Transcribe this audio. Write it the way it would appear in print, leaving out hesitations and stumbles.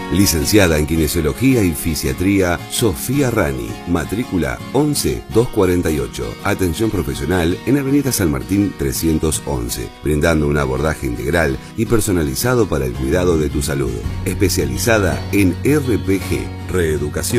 Licenciada en Kinesiología y Fisiatría, Sofía Rani. Matrícula 11248. Atención profesional en Avenida San Martín 311. Brindando un abordaje integral y personalizado para el cuidado de tu salud. Especializada en RPG, reeducación